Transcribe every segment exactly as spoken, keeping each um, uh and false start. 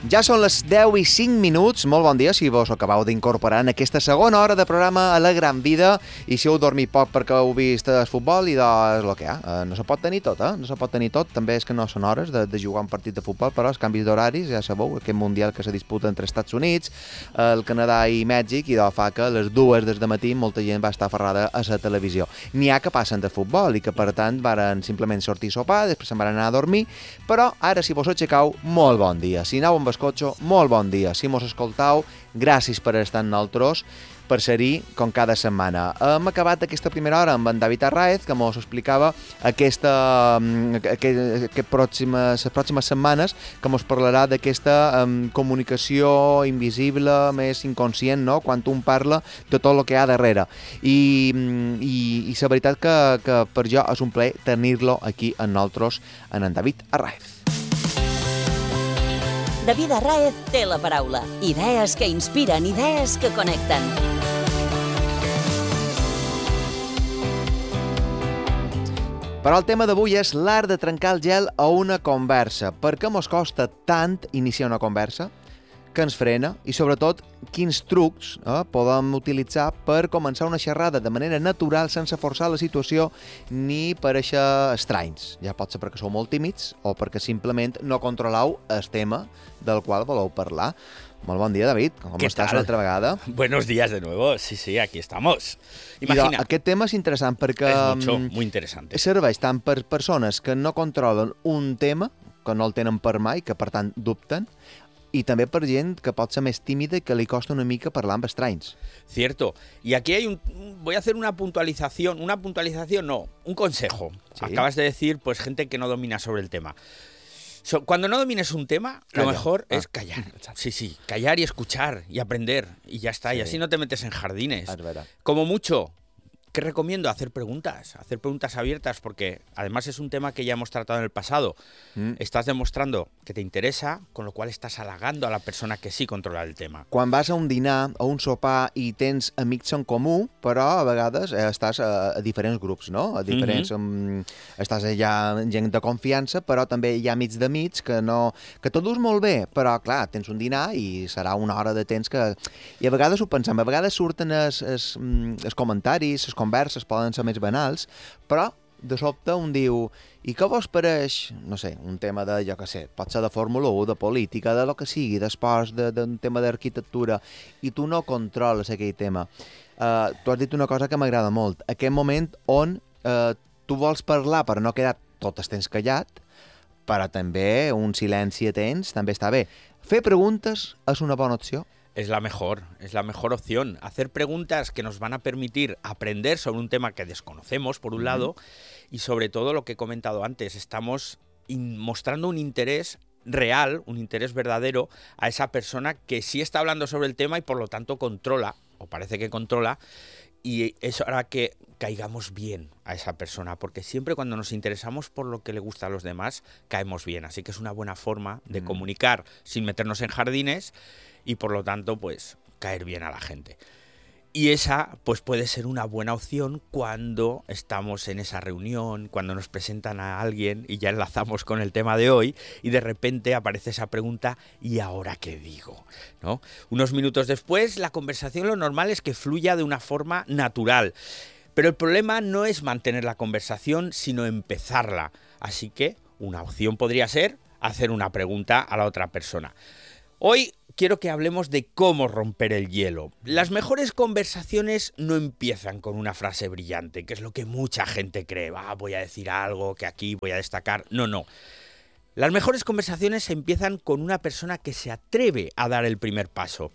Ja són les deu i cinc minuts, molt bon dia si vos acabeu d'incorporar en aquesta segona hora de programa a la Gran Vida i si heu dormit poc perquè heu vist el futbol i doncs el que hi ha. Eh, no se pot tenir tot, eh? No se pot tenir tot, també és que no són hores de, de jugar un partit de futbol, però els canvis d'horaris, ja sabeu, aquest mundial que se disputa entre Estats Units, el Canadà i Mèxic, i doncs fa que a les dues des de matí molta gent va estar aferrada a la televisió. N'hi ha que passen de futbol i que per tant varen simplement sortir a sopar, després se'n van anar a dormir, però ara si vos aixecau, molt bon dia. Si aneu amb escotxo, molt bon dia. Si mos escoltau, gràcies per estar amb nosaltres, per ser-hi com cada setmana. Hem acabat aquesta primera hora amb en David Arraez, que mos explicava aquesta, aquest, aquest pròximes, les pròximes setmanes, que mos parlarà d'aquesta um, comunicació invisible, més inconscient, no? Quan un parla de tot el que hi ha darrere. I, i, i la veritat que, que per jo és un plaer tenir-lo aquí amb nosaltres, en en David Arraez. David Arraez té la paraula. Idees que inspiren, idees que connecten. Però el tema d'avui és l'art de trencar el gel a una conversa. Per què mos costa tant iniciar una conversa? Que ens frena? I sobretot, quins trucs eh, podem utilitzar per començar una xerrada de manera natural, sense forçar la situació ni parèixer estranys. Ja pot ser perquè sou molt tímids o perquè simplement no controlau el tema del qual voleu parlar. Molt bon dia, David. Com estàs una altra vegada? Buenos días de nuevo. Sí, sí, aquí estamos. Imagina. I aquest tema és interessant perquè es mucho, muy interesante. Serveix tant per persones que no controlen un tema, que no el tenen per mai, que per tant dubten, y també per gent que pot ser més tímida i que li costa una mica parlar amb estranys. Cierto. Y aquí hay un... Voy a hacer una puntualización. Una puntualización, no. Un consejo. ¿Sí? Acabas de decir, pues, gente que no domina sobre el tema. So, cuando no domines un tema, Calla. Lo mejor ah. es callar. Sí, sí. Callar y escuchar y aprender. Y ya está. Sí. Y así no te metes en jardines. Como mucho... ¿Qué recomiendo? Hacer preguntas, hacer preguntas abiertas, porque además es un tema que ya hemos tratado en el pasado. Mm. Estás demostrando que te interesa, con lo cual estás halagando a la persona que sí controla el tema. Quan vas a un dinar o un sopar i tens amics en comú, però a vegades eh, estàs a, a diferents grups, no? A diferents, mm-hmm. um, estàs allà gent de confiança, però també hi ha amics d'amics que no... que tot dus molt bé, però clar, tens un dinar i serà una hora de temps que... I a vegades ho pensem, a vegades surten els, els, els comentaris, les converses poden ser més banals, però de sobte un diu, i què vos pareix, no sé, un tema de, jo què sé, pot ser de Fórmula u, de política, de lo que sigui, d'esports, d'un de, de tema d'arquitectura, i tu no controles aquell tema. Uh, tu has dit una cosa que m'agrada molt, aquest moment on uh, tu vols parlar però no quedar tot el temps callat, però també un silenci atents també està bé. Fer preguntes és una bona opció? Es la mejor, es la mejor opción. Hacer preguntas que nos van a permitir aprender sobre un tema que desconocemos, por un uh-huh. lado, y sobre todo lo que he comentado antes, estamos in- mostrando un interés real, un interés verdadero a esa persona que sí está hablando sobre el tema y por lo tanto controla, o parece que controla, y eso hará que caigamos bien a esa persona, porque siempre cuando nos interesamos por lo que le gusta a los demás, caemos bien. Así que es una buena forma de uh-huh. comunicar sin meternos en jardines, y por lo tanto, pues, caer bien a la gente. Y esa, pues, puede ser una buena opción cuando estamos en esa reunión, cuando nos presentan a alguien y ya enlazamos con el tema de hoy y de repente aparece esa pregunta, ¿y ahora qué digo? ¿No? Unos minutos después, la conversación lo normal es que fluya de una forma natural. Pero el problema no es mantener la conversación, sino empezarla. Así que una opción podría ser hacer una pregunta a la otra persona. Hoy quiero que hablemos de cómo romper el hielo. Las mejores conversaciones no empiezan con una frase brillante, que es lo que mucha gente cree. Ah, voy a decir algo, que aquí voy a destacar. No, no. Las mejores conversaciones empiezan con una persona que se atreve a dar el primer paso.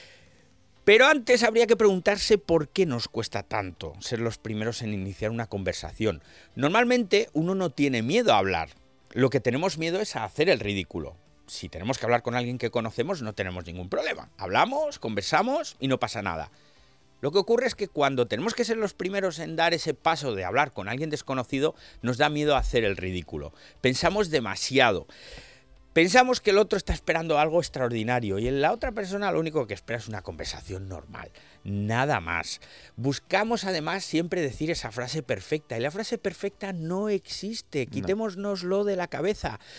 Pero antes habría que preguntarse por qué nos cuesta tanto ser los primeros en iniciar una conversación. Normalmente uno no tiene miedo a hablar. Lo que tenemos miedo es a hacer el ridículo. Si tenemos que hablar con alguien que conocemos, no tenemos ningún problema. Hablamos, conversamos y no pasa nada. Lo que ocurre es que cuando tenemos que ser los primeros en dar ese paso de hablar con alguien desconocido, nos da miedo hacer el ridículo. Pensamos demasiado. Pensamos que el otro está esperando algo extraordinario y en la otra persona lo único que espera es una conversación normal. Nada más. Buscamos además siempre decir esa frase perfecta y la frase perfecta no existe. Quitémonoslo de la cabeza.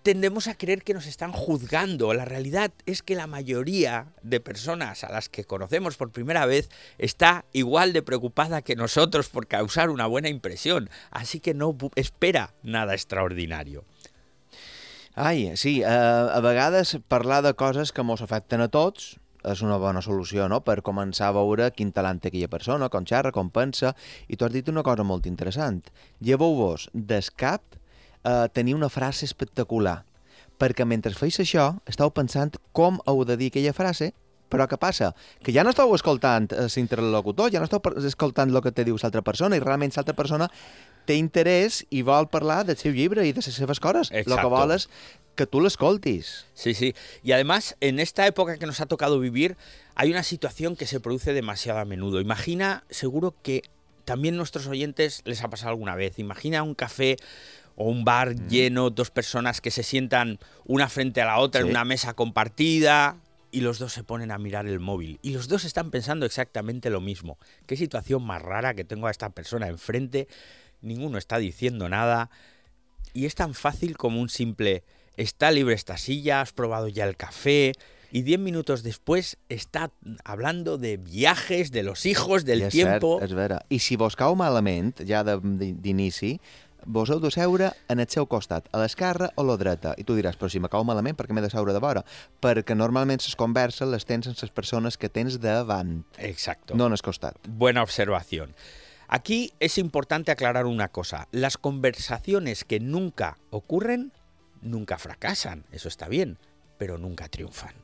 tendemos a creer que nos están juzgando. La realidad es que la mayoría de personas a las que conocemos por primera vez está igual de preocupada que nosotros por causar una buena impresión. Así que no espera nada extraordinario. Ai, sí, eh, a vegades parlar de coses que mos afecten a tots és una bona solució, no?, per començar a veure quin talent té aquella persona, com xerra, com pensa, i tu has dit una cosa molt interessant. Lleveu-vos d'escap a tenir una frase espectacular, perquè mentre feis això esteu pensant com heu de dir aquella frase, però què passa? Que ja no esteu escoltant l'interlocutor, ja no esteu escoltant el que te diu l'altra persona, i realment l'altra persona té interès i vol parlar del seu llibre i de les seves coses. El que vol és que tú lo escoltis. Sí, sí. Y además, en esta época que nos ha tocado vivir, hay una situación que se produce demasiado a menudo. Imagina, seguro que también nuestros oyentes les ha pasado alguna vez, imagina un café o un bar mm. lleno, dos personas que se sientan una frente a la otra sí. en una mesa compartida y los dos se ponen a mirar el móvil. Y los dos están pensando exactamente lo mismo. Qué situación más rara que tengo a esta persona enfrente, ninguno está diciendo nada y es tan fácil como un simple... Está libre esta silla, has probado ya el café, y diez minutos después está hablando de viajes, de los hijos, del I és tiempo... Cert, és vera. I si vos cau malament, ja d'inici, vos heu de seure en el seu costat, a l'esquerra o a la dreta. I tu diràs, però si me cau malament, per què m'he de seure de vora? Perquè normalment les converses les tens amb les persones que tens davant. Exacto. No en el costat. Buena observación. Aquí es importante aclarar una cosa. Las conversaciones que nunca ocurren nunca fracasan, eso está bien, pero nunca triunfan.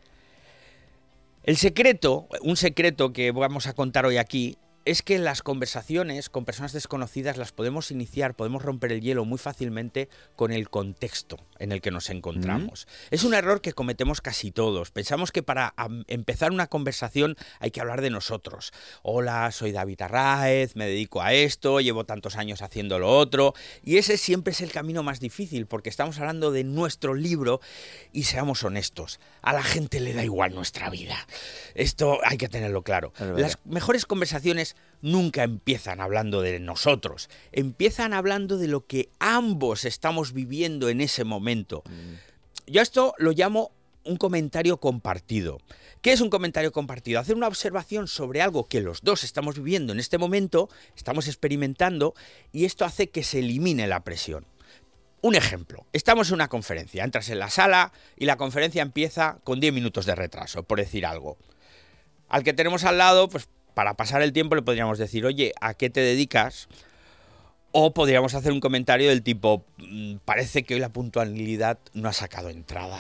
El secreto, un secreto que vamos a contar hoy aquí, es que las conversaciones con personas desconocidas las podemos iniciar, podemos romper el hielo muy fácilmente con el contexto en el que nos encontramos. Mm. Es un error que cometemos casi todos. Pensamos que para empezar una conversación hay que hablar de nosotros. Hola, soy David Arráez, me dedico a esto, llevo tantos años haciendo lo otro. Y ese siempre es el camino más difícil, porque estamos hablando de nuestro libro y seamos honestos, a la gente le da igual nuestra vida. Esto hay que tenerlo claro. Las mejores conversaciones nunca empiezan hablando de nosotros, empiezan hablando de lo que ambos estamos viviendo en ese momento. Mm. Yo esto lo llamo un comentario compartido. ¿Qué es un comentario compartido? Hacer una observación sobre algo que los dos estamos viviendo en este momento, estamos experimentando, y esto hace que se elimine la presión. Un ejemplo, estamos en una conferencia, entras en la sala y la conferencia empieza con diez minutos de retraso, por decir algo. Al que tenemos al lado, pues para pasar el tiempo le podríamos decir, oye, ¿a qué te dedicas? O podríamos hacer un comentario del tipo, parece que hoy la puntualidad no ha sacado entrada.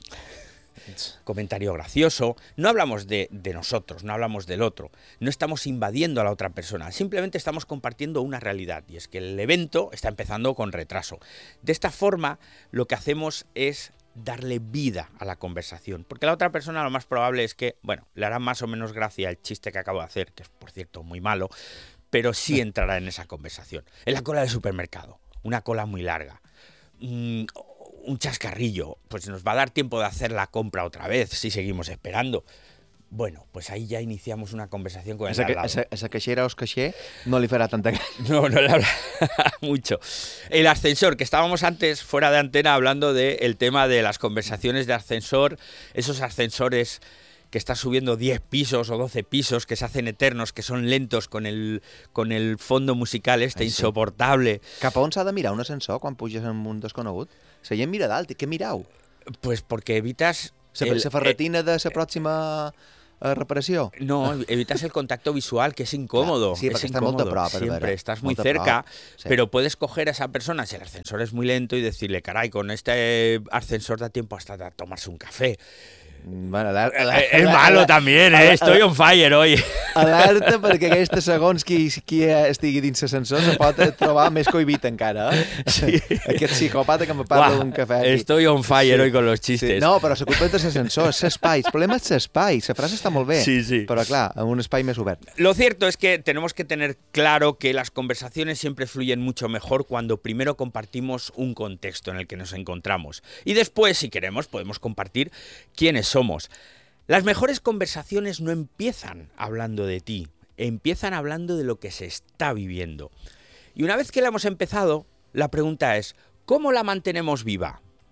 Comentario gracioso. No hablamos de, de nosotros, no hablamos del otro. No estamos invadiendo a la otra persona. Simplemente estamos compartiendo una realidad. Y es que el evento está empezando con retraso. De esta forma, lo que hacemos es darle vida a la conversación. Porque la otra persona lo más probable es que, bueno, le hará más o menos gracia el chiste que acabo de hacer, que es, por cierto, muy malo, pero sí entrará en esa conversación. En la cola del supermercado, una cola muy larga. Mm, un chascarrillo, pues nos va a dar tiempo de hacer la compra otra vez si seguimos esperando. Bueno, pues ahí ya iniciamos una conversación con el esa, de al lado. Esa, esa caixera o caixer no li farà tanta... No, no le habla mucho. El ascensor, que estábamos antes fuera de antena hablando del tema de las conversaciones de ascensor, esos ascensores que están subiendo diez pisos o doce pisos, que se hacen eternos, que son lentos con el, con el fondo musical este Ai, sí. insoportable. Cap a on s'ha de mirar un ascensor quan puges en un desconegut? La gent mira dalt, què mirau? Pues porque evitas... La ferretina de la pròxima... Uh, reparació. No, evitas el contacto visual, que es incómodo. Sí, es incómodo. Está molt a prop, siempre estás muy cerca, sí. Pero puedes coger a esa persona si el ascensor es muy lento y decirle, caray, con este ascensor da tiempo hasta de tomarse un café. Bueno, alerta, alerta, es malo alerta, también, eh? Estoy on fire hoy. Alerta, perquè aquesta segons qui, qui estigui dins l'ascensor se pot trobar més cohibit encara. Eh? Sí. Aquest psicòpata que me parla d'un cafè. Aquí. Estoy on fire sí. hoy con los chistes. Sí. No, però la culpa és l'ascensor, és l'espai. El problema és l'espai. La frase està molt bé, sí, sí. Però clar, en un espai més obert. Lo cierto es que tenemos que tener claro que las conversaciones siempre fluyen mucho mejor cuando primero compartimos un contexto en el que nos encontramos. Y después, si queremos, podemos compartir quiénes somos. Las mejores conversaciones no empiezan hablando de ti, empiezan hablando de lo que se está viviendo. Y una vez que la hemos empezado, la pregunta es, ¿cómo la mantenemos viva?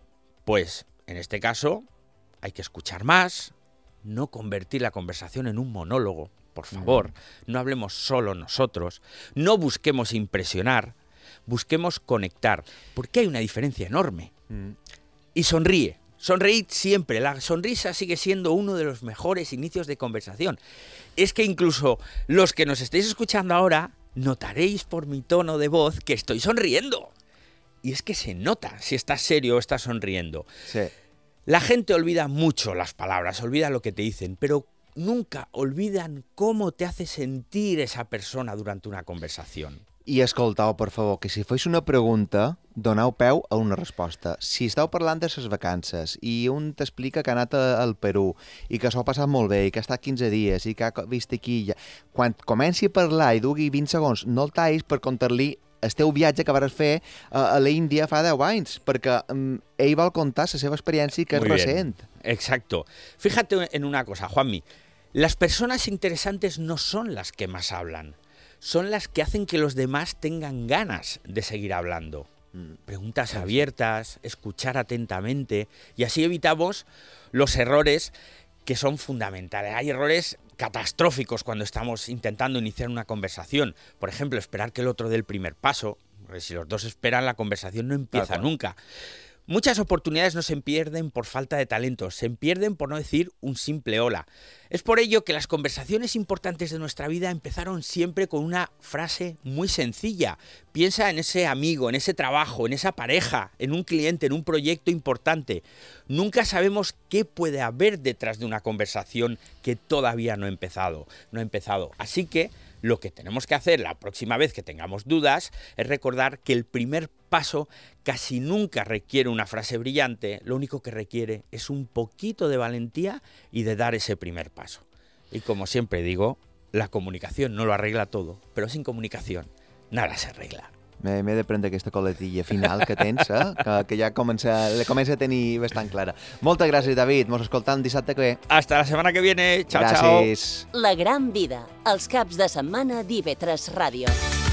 Pues, en este caso, hay que escuchar más, no convertir la conversación en un monólogo, por favor, mm. no hablemos solo nosotros, no busquemos impresionar, busquemos conectar, porque hay una diferencia enorme. Mm. Y sonríe, sonreír siempre, la sonrisa sigue siendo uno de los mejores inicios de conversación. Es que incluso los que nos estéis escuchando ahora, notaréis por mi tono de voz que estoy sonriendo. Y es que se nota si estás serio o estás sonriendo. Sí. La gente olvida mucho las palabras, olvida lo que te dicen, pero nunca olvidan cómo te hace sentir esa persona durante una conversación. I escoltau, per favor, que si fos una pregunta, doneu peu a una resposta. Si esteu parlant de les vacances i un t'explica que ha anat al Perú i que s'ho ha passat molt bé i que ha estat quinze dies i que ha vist aquí, quan comenci a parlar i dugui vint segons, no el tallis per contar-li el teu viatge que vas fer a l'Índia fa deu anys, perquè um, ell vol contar la seva experiència que és recent. Exacto. Fíjate en una cosa, Juanmi. Las personas interesantes no son las que más hablan. Son las que hacen que los demás tengan ganas de seguir hablando. Preguntas abiertas, escuchar atentamente, y así evitamos los errores que son fundamentales. Hay errores catastróficos cuando estamos intentando iniciar una conversación. Por ejemplo, esperar que el otro dé el primer paso. Porque si los dos esperan, la conversación no empieza claro. nunca. Muchas oportunidades no se pierden por falta de talento, se pierden por no decir un simple hola. Es por ello que las conversaciones importantes de nuestra vida empezaron siempre con una frase muy sencilla. Piensa en ese amigo, en ese trabajo, en esa pareja, en un cliente, en un proyecto importante. Nunca sabemos qué puede haber detrás de una conversación que todavía no ha empezado. No ha empezado. Así que lo que tenemos que hacer la próxima vez que tengamos dudas es recordar que el primer paso casi nunca requiere una frase brillante, lo único que requiere es un poquito de valentía y de dar ese primer paso. Y como siempre digo, la comunicación no lo arregla todo, però sin comunicación nada se arregla. M'he de prendre aquesta coletilla final que tens, eh? que, que ja comença, la comença a tenir bastant clara. Moltes gràcies, David. Mos escoltam dissabte que ve. Hasta la setmana que viene. Chao, gràcies. Chao. La gran vida, els caps de setmana d'I V tres Ràdio.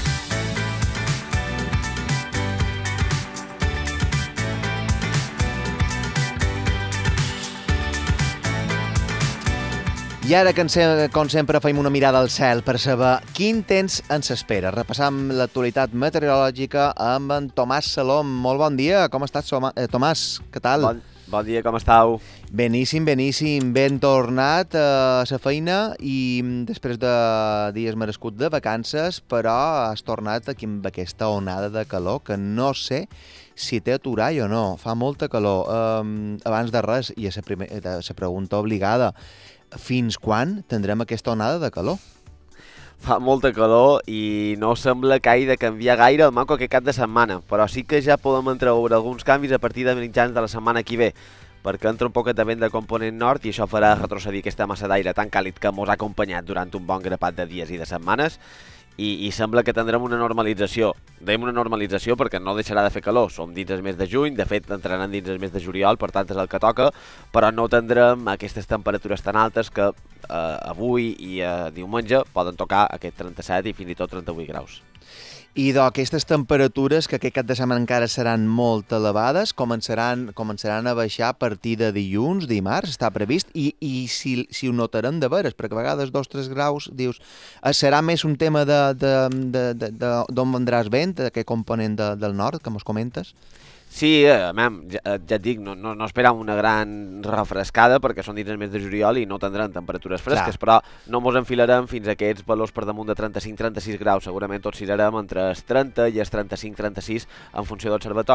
I ara, que com sempre, faim una mirada al cel per saber quin temps ens espera. Repassam l'actualitat meteorològica amb en Tomàs Salom. Molt bon dia, com estàs, Tomàs? Què tal? Bon, bon dia, com estàu? Beníssim, beníssim. Ben tornat a la feina i després de dies merescuts de vacances, però has tornat aquí amb aquesta onada de calor que no sé si té aturall o no. Fa molta calor. Um, abans de res, i a la pregunta obligada, fins quan tindrem aquesta onada de calor? Fa molta calor i no sembla que hagi de canviar gaire el moco aquest cap de setmana, però sí que ja podem entreveure alguns canvis a partir de mitjans de la setmana que ve, perquè entra un poquet de vent de component nord i això farà retrocedir aquesta massa d'aire tan càlid que ens ha acompanyat durant un bon grapat de dies i de setmanes, i, i sembla que tindrem una normalització. Dèiem una normalització perquè no deixarà de fer calor. Som dins el mes de juny, de fet entraran dins el mes de juliol, per tant és el que toca, però no tindrem aquestes temperatures tan altes que eh, avui i eh, diumenge poden tocar aquest trenta-set i fins i tot trenta-vuit graus. I d'aquestes temperatures, que aquest cap de setmana encara seran molt elevades, començaran, començaran a baixar a partir de dilluns, dimarts, està previst, i, i si, si ho notarem de veres, perquè a vegades dos o tres graus, dius, serà més un tema d'on de, de, de, de, d'on vendràs vent, aquest component de, del nord, que mos comentes? Sí, eh, mem, ja, ja et dic, no, no, no esperam una gran refrescada perquè són dins el mes de juliol i no tindran temperatures fresques, clar. Però no mos enfilarem fins a aquests valors per damunt de trenta-cinc trenta-sis graus. Segurament tots cirarem entre els trenta i els trenta-cinc trenta-sis en funció d'observatori.